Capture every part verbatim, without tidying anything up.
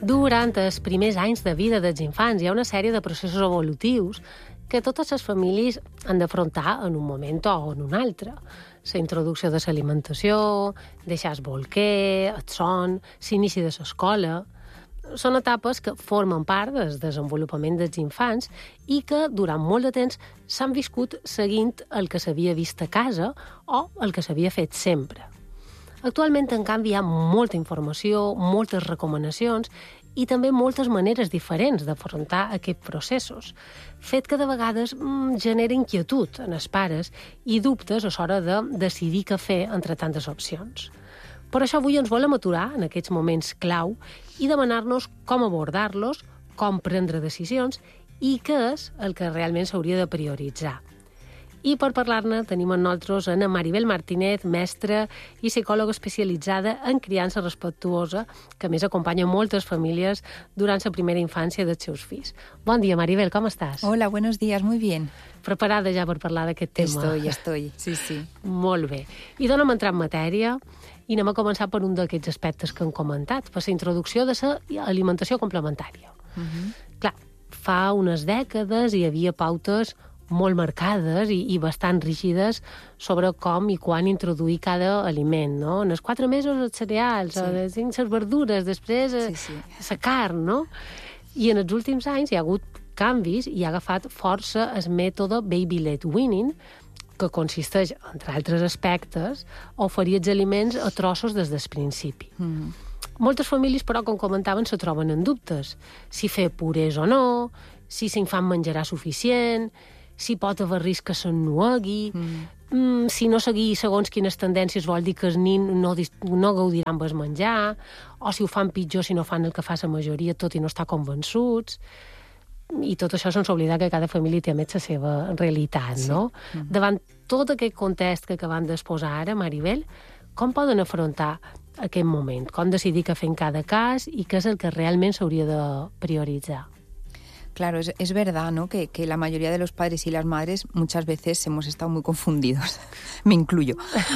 Durant els primers anys de vida dels infants hi ha una sèrie de processos evolutius que totes les famílies han d'afrontar en un moment o en un altre. La introducció de l'alimentació, deixar el bolquer, el son, l'inici de l'escola. Són etapes que formen part del desenvolupament dels infants i que durant molt de temps s'han viscut seguint el que s'havia vist a casa o el que s'havia fet sempre. Actualment, en canvi, hi ha molta informació, moltes recomanacions i també moltes maneres diferents d'afrontar aquests processos, fet que de vegades mmm, genera inquietud en els pares i dubtes a l'hora de decidir què fer entre tantes opcions. Per això avui ens volem aturar en aquests moments clau i demanar-nos com abordar-los, com prendre decisions i què és el que realment s'hauria de prioritzar. I per parlar-ne tenim amb nosaltres Ana Maribel Martínez, mestra i psicòloga especialitzada en criança respectuosa, que a més acompanya moltes famílies durant la primera infància dels seus fills. Bon dia, Maribel, com estàs? Hola, buenos días, muy bien. Preparada ja per parlar d'aquest tema? Estoy, estoy, sí, sí. Molt bé. I dona'm entrar en matèria i anem a començar per un d'aquests aspectes que hem comentat, per la introducció de l'alimentació complementària. Uh-huh. Clar, fa unes dècades hi havia pautes molt marcades i, i bastant rígides sobre com i quan introduir cada aliment, no? En els quatre mesos els cereals, sí. Les cinc les verdures, després sí, sí. la carn, no? I en els últims anys hi ha hagut canvis i ha agafat força el mètode Baby-led weaning, que consisteix, entre altres aspectes, a oferir els aliments a trossos des del principi. Mm. Moltes famílies, però, com comentaven, se troben en dubtes. Si fer purés o no, si l'infant menjarà suficient, si pot haver risc que s'ennuegui, mm. mm, si no seguir segons quines tendències vol dir que el nin no, no gaudirà amb el menjar, o si ho fan pitjor si no fan el que fa la majoria, tot i no estar convençuts. I tot això sense oblidar que cada família té més la seva realitat, sí. no? Mm. Davant tot aquest context que acabem d'exposar ara, Maribel, com poden afrontar aquest moment? Com decidir què fer en cada cas i què és el que realment s'hauria de prioritzar? Claro, es, es verdad, ¿no? Que, que la mayoría de los padres y las madres muchas veces hemos estado muy confundidos. Me incluyo.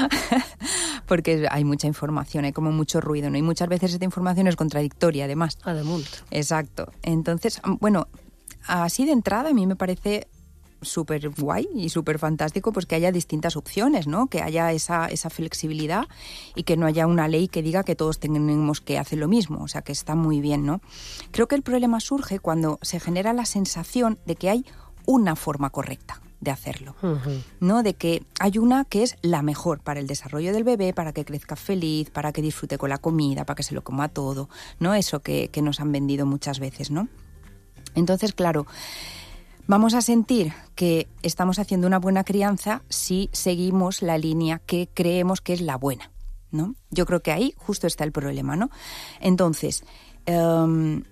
Porque hay mucha información, hay como mucho ruido, ¿no? Y muchas veces esta información es contradictoria, además. Además. Exacto. Entonces, bueno, así de entrada a mí me parece súper guay y súper fantástico pues que haya distintas opciones, ¿no? Que haya esa, esa flexibilidad y que no haya una ley que diga que todos tenemos que hacer lo mismo, o sea que está muy bien, ¿no? Creo que el problema surge cuando se genera la sensación de que hay una forma correcta de hacerlo, uh-huh. ¿no? De que hay una que es la mejor para el desarrollo del bebé, para que crezca feliz, para que disfrute con la comida, para que se lo coma todo, ¿no? Eso que, que nos han vendido muchas veces, ¿no? Entonces, claro, vamos a sentir que estamos haciendo una buena crianza si seguimos la línea que creemos que es la buena, ¿no? Yo creo que ahí justo está el problema, ¿no? Entonces, um,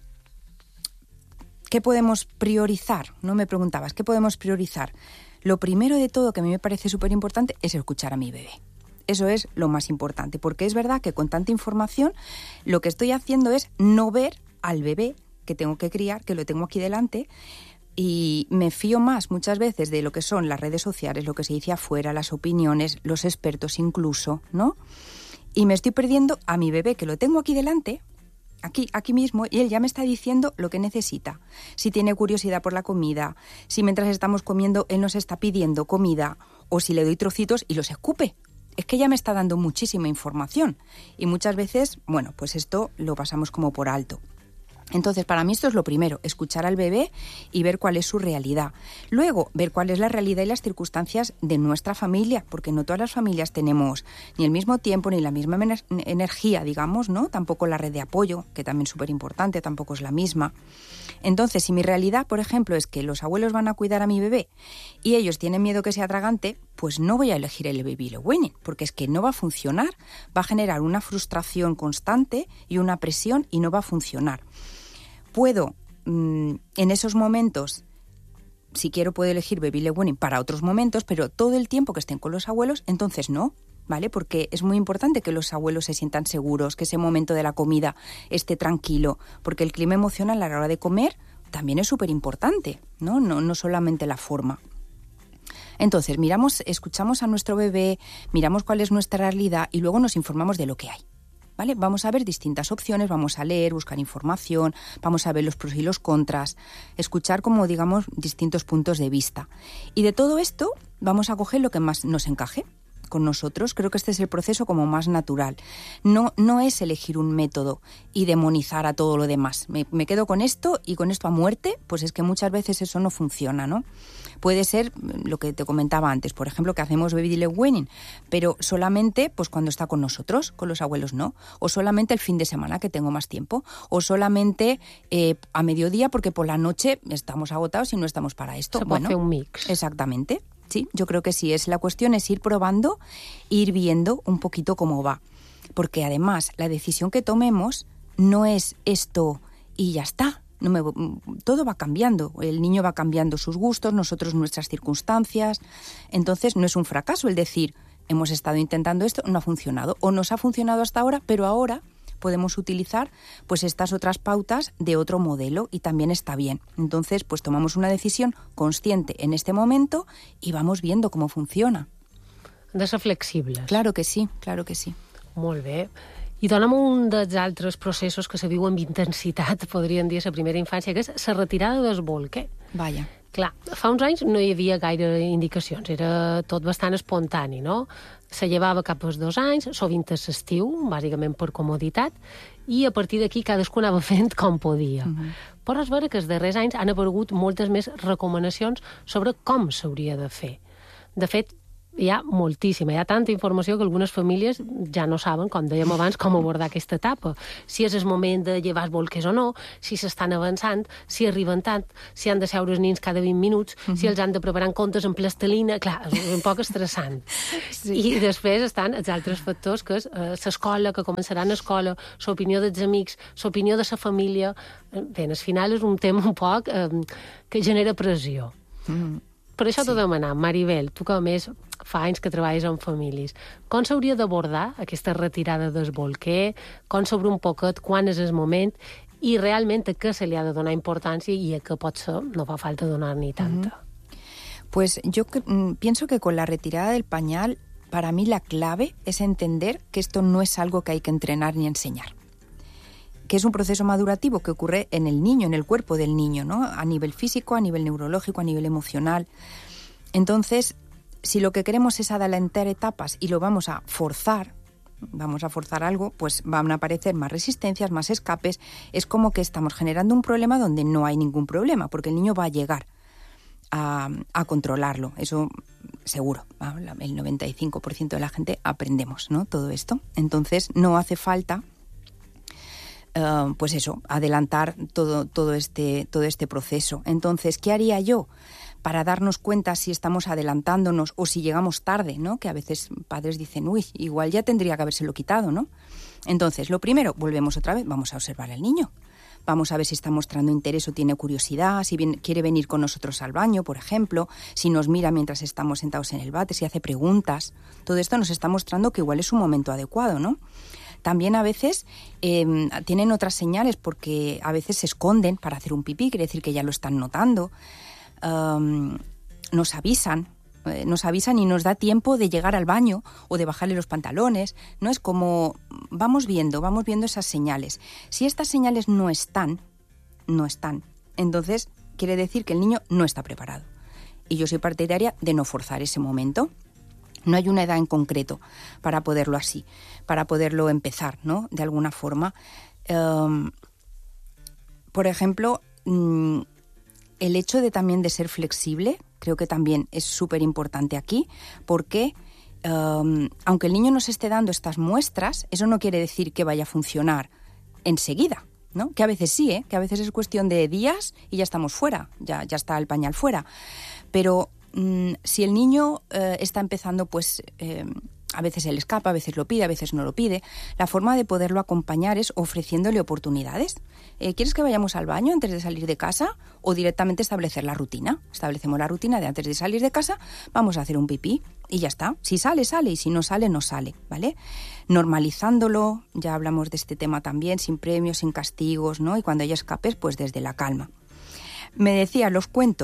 ¿qué podemos priorizar? No me preguntabas, ¿qué podemos priorizar? Lo primero de todo que a mí me parece súper importante es escuchar a mi bebé. Eso es lo más importante, porque es verdad que con tanta información lo que estoy haciendo es no ver al bebé que tengo que criar, que lo tengo aquí delante. Y me fío más muchas veces de lo que son las redes sociales, lo que se dice afuera, las opiniones, los expertos incluso, ¿no? Y me estoy perdiendo a mi bebé, que lo tengo aquí delante, aquí, aquí mismo, y él ya me está diciendo lo que necesita. Si tiene curiosidad por la comida, si mientras estamos comiendo él nos está pidiendo comida, o si le doy trocitos y los escupe. Es que ya me está dando muchísima información. Y muchas veces, bueno, pues esto lo pasamos como por alto. Entonces, para mí esto es lo primero, escuchar al bebé y ver cuál es su realidad. Luego, ver cuál es la realidad y las circunstancias de nuestra familia, porque no todas las familias tenemos ni el mismo tiempo ni la misma ener- energía, digamos, ¿no? Tampoco la red de apoyo, que también es súper importante, tampoco es la misma. Entonces, si mi realidad, por ejemplo, es que los abuelos van a cuidar a mi bebé y ellos tienen miedo que sea tragante, pues no voy a elegir el baby-led weaning, porque es que no va a funcionar, va a generar una frustración constante y una presión y no va a funcionar. Puedo, mmm, en esos momentos, si quiero puedo elegir baby-led weaning para otros momentos, pero todo el tiempo que estén con los abuelos, entonces no, ¿vale? Porque es muy importante que los abuelos se sientan seguros, que ese momento de la comida esté tranquilo, porque el clima emocional a la hora de comer también es súper importante, ¿no? No, no solamente la forma. Entonces, miramos, escuchamos a nuestro bebé, miramos cuál es nuestra realidad y luego nos informamos de lo que hay. ¿vale? Vamos a ver distintas opciones, vamos a leer, buscar información, vamos a ver los pros y los contras, escuchar como, digamos, distintos puntos de vista. Y de todo esto vamos a coger lo que más nos encaje con nosotros. Creo que este es el proceso como más natural. No, no es elegir un método y demonizar a todo lo demás. Me, me quedo con esto y con esto a muerte, pues es que muchas veces eso no funciona, ¿no? Puede ser lo que te comentaba antes, por ejemplo, que hacemos baby-led weaning, pero solamente pues cuando está con nosotros, con los abuelos no, o solamente el fin de semana que tengo más tiempo, o solamente eh, a mediodía porque por la noche estamos agotados y no estamos para esto. Se puede hacer un mix. Exactamente. Sí, yo creo que sí. Es la cuestión es ir probando, ir viendo un poquito cómo va. Porque además la decisión que tomemos no es esto y ya está. No me, todo va cambiando. El niño va cambiando sus gustos, nosotros nuestras circunstancias. Entonces no es un fracaso el decir, hemos estado intentando esto, no ha funcionado. O nos ha funcionado hasta ahora, pero ahora podemos utilizar pues estas otras pautas de otro modelo y también está bien. Entonces, pues tomamos una decisión consciente en este momento y vamos viendo cómo funciona. Han de ser flexibles. Claro que sí, claro que sí. Molt bé. I dona'm un dels altres processos que se viu amb intensitat, podríem dir, a la primera infància, que és la retirada del bolquer. Vaja. Clar, fa uns anys no hi havia gaire indicacions, era tot bastant espontani, no? Se llevava cap als dos anys, sovint a l'estiu, bàsicament per comoditat, i a partir d'aquí cadascú anava fent com podia. Uh-huh. Però és vera que els darrers anys han aparegut moltes més recomanacions sobre com s'hauria de fer. De fet, hi ha moltíssima, hi ha tanta informació que algunes famílies ja no saben, com dèiem abans, com abordar aquesta etapa. Si és el moment de llevar els bolquers o no, si s'estan avançant, si arriben tant, si han de seure els nins cada vint minuts, uh-huh. si els han de preparar en comptes en plastilina. Clar, és un poc estressant. Sí. I després estan els altres factors, que és eh, l'escola, que començaran a escola, l'opinió dels amics, l'opinió de la família. Bé, al final és un tema un poc eh, que genera pressió. Mm. Per això t'ho sí. demanam, Maribel, tu que a més fa anys que treballes amb famílies, com s'hauria d'abordar aquesta retirada del bolquer, com sobre un poquet, quan és el moment, i realment a què se li ha de donar importància i a què potser no fa falta donar-n'hi tanta. Uh-huh. Pues yo pienso que con la retirada del pañal, para mí la clave es entender que esto no es algo que hay que entrenar ni enseñar. Que es un proceso madurativo que ocurre en el niño, en el cuerpo del niño, ¿no? A nivel físico, a nivel neurológico, a nivel emocional. Entonces, si lo que queremos es adelantar etapas y lo vamos a forzar, vamos a forzar algo, pues van a aparecer más resistencias, más escapes. Es como que estamos generando un problema donde no hay ningún problema, porque el niño va a llegar a, a controlarlo. Eso seguro. El noventa y cinco por ciento de la gente aprendemos, ¿no? Todo esto. Entonces, no hace falta Uh, pues eso, adelantar todo, todo, este, todo este proceso. Entonces, ¿qué haría yo para darnos cuenta si estamos adelantándonos o si llegamos tarde, ¿no? Que a veces padres dicen, uy, igual ya tendría que habérselo quitado, ¿no? Entonces, lo primero, volvemos otra vez, vamos a observar al niño. Vamos a ver si está mostrando interés o tiene curiosidad, si bien, quiere venir con nosotros al baño, por ejemplo, si nos mira mientras estamos sentados en el váter, si hace preguntas. Todo esto nos está mostrando que igual es un momento adecuado, ¿no? También a veces eh, tienen otras señales porque a veces se esconden para hacer un pipí, quiere decir que ya lo están notando. Um, nos avisan, eh, nos avisan y nos da tiempo de llegar al baño o de bajarle los pantalones, ¿no? Es como vamos viendo, vamos viendo esas señales. Si estas señales no están, no están, entonces quiere decir que el niño no está preparado. Y yo soy partidaria de no forzar ese momento. No hay una edad en concreto para poderlo así, para poderlo empezar, ¿no? De alguna forma. Um, por ejemplo, um, el hecho de también de ser flexible, creo que también es súper importante aquí, porque um, aunque el niño nos esté dando estas muestras, eso no quiere decir que vaya a funcionar enseguida, ¿no? Que a veces sí, ¿eh? Que a veces es cuestión de días y ya estamos fuera, ya, ya está el pañal fuera. Pero si el niño eh, está empezando, pues eh, a veces él escapa, a veces lo pide, a veces no lo pide, la forma de poderlo acompañar es ofreciéndole oportunidades. Eh, ¿Quieres que vayamos al baño antes de salir de casa? O directamente establecer la rutina. Establecemos la rutina de antes de salir de casa, vamos a hacer un pipí y ya está. Si sale, sale, y si no sale, no sale, ¿vale? Normalizándolo, ya hablamos de este tema también, sin premios, sin castigos, ¿no? Y cuando haya escapes, pues desde la calma. Me decía, los cuentos.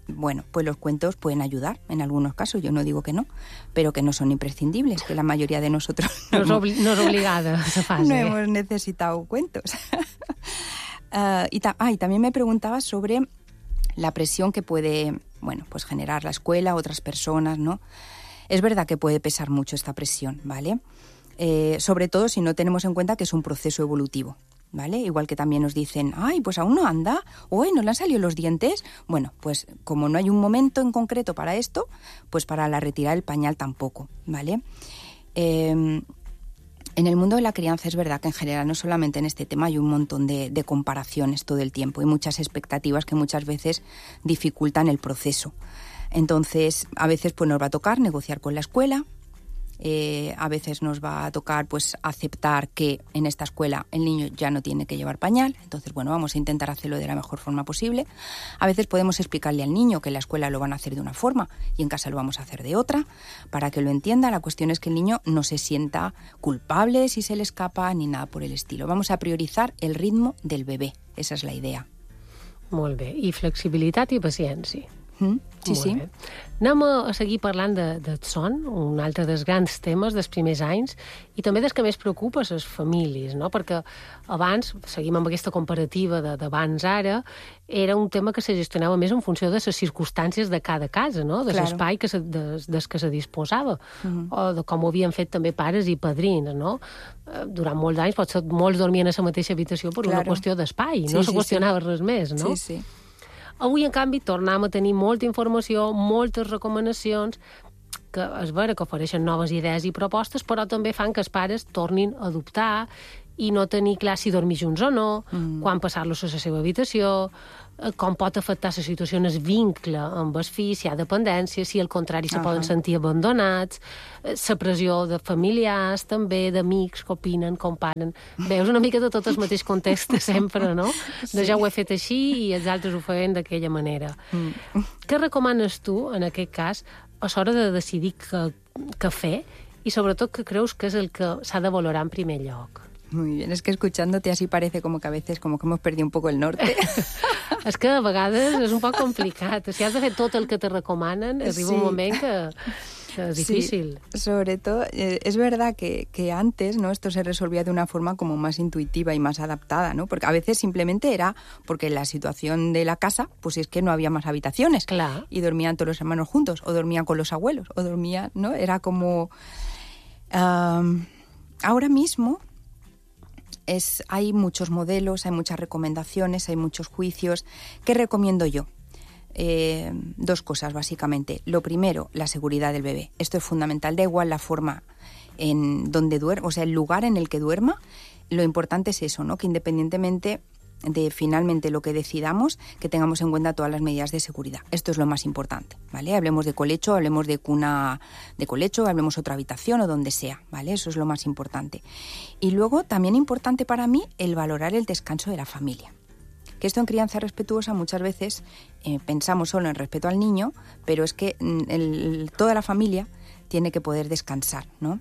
bueno, pues los cuentos pueden ayudar en algunos casos, yo no digo que no, pero que no son imprescindibles, que la mayoría de nosotros no, no, obli- no es obligada esa fase. No hemos necesitado cuentos. uh, y, ta- ah, y también me preguntabas sobre la presión que puede, bueno, pues generar la escuela, otras personas, ¿no? Es verdad que puede pesar mucho esta presión, ¿vale? Eh, sobre todo si no tenemos en cuenta que es un proceso evolutivo, ¿vale? Igual que también nos dicen, ay, pues aún no anda, o no le han salido los dientes. Bueno, pues como no hay un momento en concreto para esto, pues para la retirada del pañal tampoco, ¿vale? Eh, en el mundo de la crianza es verdad que en general, no solamente en este tema, hay un montón de, de comparaciones todo el tiempo y muchas expectativas que muchas veces dificultan el proceso. Entonces, a veces pues nos va a tocar negociar con la escuela. Eh, a veces nos va a tocar pues aceptar que en esta escuela el niño ya no tiene que llevar pañal, entonces bueno, vamos a intentar hacerlo de la mejor forma posible. A veces podemos explicarle al niño que en la escuela lo van a hacer de una forma y en casa lo vamos a hacer de otra, para que lo entienda. La cuestión es que el niño no se sienta culpable si se le escapa ni nada por el estilo. Vamos a priorizar el ritmo del bebé, esa es la idea. Molt bé, i flexibilitat i paciència. Mm, sí, Molt sí. bé. Anem a seguir parlant de, del son, un altre dels grans temes dels primers anys, i també des que més preocupa les famílies, no? Perquè abans, seguim amb aquesta comparativa de, d'abans ara, era un tema que se gestionava més en funció de les circumstàncies de cada casa, no? De l'espai que se, des, des que se disposava, uh-huh. o de com ho havien fet també pares i padrins, no? Durant molts anys potser molts dormien a la mateixa habitació per claro. Una qüestió d'espai, sí, no se sí, qüestionava sí. res més, no? Sí, sí. Avui, en canvi, tornem a tenir molta informació, moltes recomanacions, que és vera que ofereixen noves idees i propostes, però també fan que els pares tornin a dubtar i no tenir clar si dormir junts o no, mm. quan passar-los a la seva habitació, com pot afectar la situació en el vincle amb el fill, si hi ha dependència, si al contrari se uh-huh. poden sentir abandonats, la pressió de familiars, també d'amics que opinen, comparen. Veus una mica de tot el mateix context sempre, no? De ja ho he fet així i els altres ho feien d'aquella manera. Mm. Què recomanes tu, en aquest cas, a l'hora de decidir què, què fer i sobretot què creus que és el que s'ha de valorar en primer lloc? Muy bien, es que escuchándote así parece como que a veces como que hemos perdido un poco el norte. És que a vegades és un poc complicat. Si has de fer tot el que te recomanen, arriba sí. un moment que, que es difícil. Sí, sobre todo, eh, es verdad que, que antes, ¿no? Esto se resolvía de una forma como más intuitiva y más adaptada, ¿no? Porque a veces simplemente era porque la situación de la casa, pues es que no había más habitaciones. Claro. Y dormían todos los hermanos juntos, o dormían con los abuelos, o dormían, ¿no? Era como... Um, ahora mismo... Es, hay muchos modelos, hay muchas recomendaciones, hay muchos juicios. ¿Qué recomiendo yo? Eh, dos cosas, básicamente. Lo primero, la seguridad del bebé. Esto es fundamental. Da igual la forma en donde duerma, o sea, el lugar en el que duerma. Lo importante es eso, ¿no? Que independientemente de finalmente lo que decidamos, que tengamos en cuenta todas las medidas de seguridad. Esto es lo más importante, ¿vale? Hablemos de colecho, hablemos de cuna de colecho, hablemos otra habitación o donde sea, ¿vale? Eso es lo más importante. Y luego, también importante para mí, el valorar el descanso de la familia. Que esto en crianza respetuosa muchas veces eh, pensamos solo en respeto al niño, pero es que el, toda la familia tiene que poder descansar, ¿no?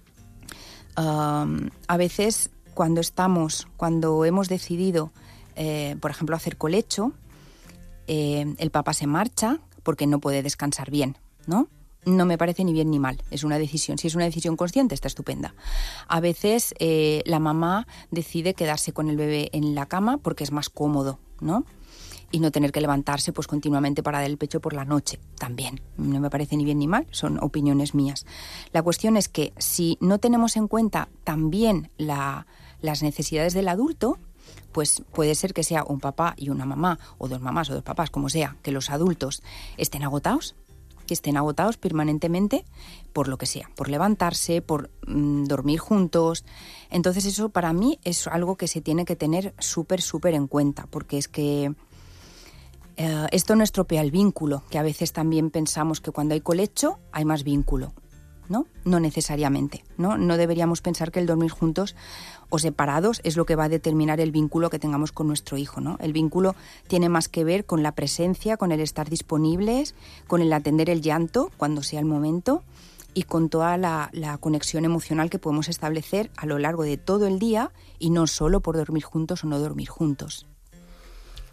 Um, a veces cuando estamos, cuando hemos decidido Eh, por ejemplo, hacer colecho, eh, el papá se marcha porque no puede descansar bien, ¿no? No me parece ni bien ni mal, es una decisión. Si es una decisión consciente, está estupenda. A veces eh, la mamá decide quedarse con el bebé en la cama porque es más cómodo, ¿no? Y no tener que levantarse pues continuamente para dar el pecho por la noche, también. No me parece ni bien ni mal, son opiniones mías. La cuestión es que si no tenemos en cuenta también la, las necesidades del adulto, pues puede ser que sea un papá y una mamá, o dos mamás o dos papás, como sea, que los adultos estén agotados, que estén agotados permanentemente por lo que sea, por levantarse, por mmm, dormir juntos. Entonces eso para mí es algo que se tiene que tener súper, súper en cuenta, porque es que eh, esto no estropea el vínculo, que a veces también pensamos que cuando hay colecho hay más vínculo. ¿No? No necesariamente, ¿no? No deberíamos pensar que el dormir juntos o separados es lo que va a determinar el vínculo que tengamos con nuestro hijo, ¿no? El vínculo tiene más que ver con la presencia, con el estar disponibles, con el atender el llanto cuando sea el momento y con toda la, la conexión emocional que podemos establecer a lo largo de todo el día y no solo por dormir juntos o no dormir juntos.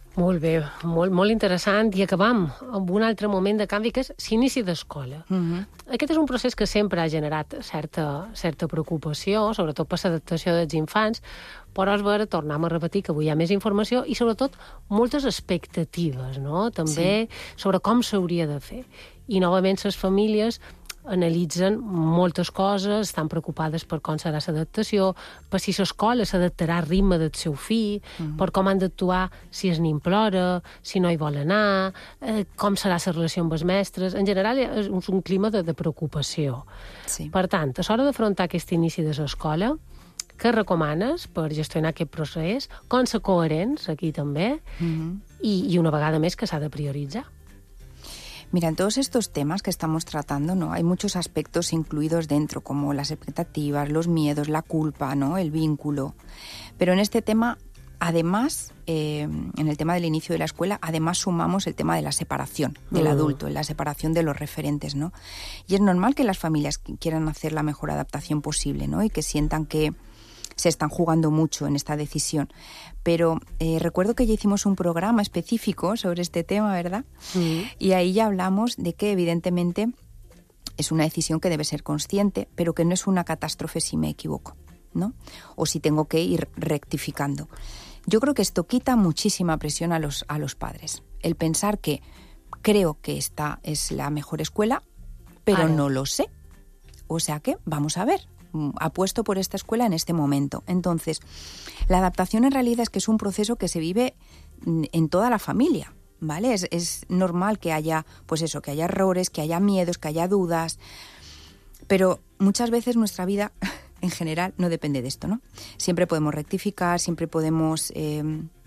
Molt bé, molt, molt interessant. I acabam amb un altre moment de canvi, que és l'inici d'escola. Uh-huh. Aquest és un procés que sempre ha generat certa, certa preocupació, sobretot per l'adaptació dels infants, però és vera, tornem a repetir que avui hi ha més informació i, sobretot, moltes expectatives, no? També sí. sobre com s'hauria de fer. I, novament, les famílies analitzen moltes coses, estan preocupades per com serà l'adaptació, per si l'escola s'adaptarà al ritme del seu fill, mm-hmm. per com han d'actuar si es n'implora, si no hi vol anar, eh, com serà la relació amb els mestres. En general, és un clima de, de preocupació. Sí. Per tant, a l'hora d'afrontar aquest inici de l'escola, què recomanes per gestionar aquest procés? Com ser coherents, aquí també, mm-hmm. i, i una vegada més que s'ha de prioritzar. Mira, en todos estos temas que estamos tratando, ¿no? Hay muchos aspectos incluidos dentro, como las expectativas, los miedos, la culpa, ¿no? El vínculo. Pero en este tema, además, eh, en el tema del inicio de la escuela, además sumamos el tema de la separación del uh. adulto, la separación de los referentes, ¿no? Y es normal que las familias quieran hacer la mejor adaptación posible, ¿no? Y que sientan que se están jugando mucho en esta decisión. Pero eh, recuerdo que ya hicimos un programa específico sobre este tema, ¿verdad? Sí. Y ahí ya hablamos de que, evidentemente, es una decisión que debe ser consciente, pero que no es una catástrofe si me equivoco, ¿no? O si tengo que ir rectificando. Yo creo que esto quita muchísima presión a los, a los padres. El pensar que creo que esta es la mejor escuela, pero Ahora. no lo sé. O sea que, vamos a ver. Apuesto por esta escuela en este momento. Entonces, la adaptación en realidad es que es un proceso que se vive en toda la familia, ¿vale? Es, es normal que haya, pues eso, que haya errores, que haya miedos, que haya dudas, pero muchas veces nuestra vida, en general, no depende de esto, ¿no? Siempre podemos rectificar, siempre podemos eh,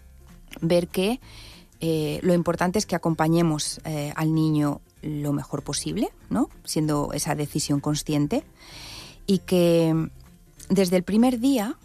ver que eh, lo importante es que acompañemos eh, al niño lo mejor posible, ¿no? Siendo esa decisión consciente. Y que desde el primer día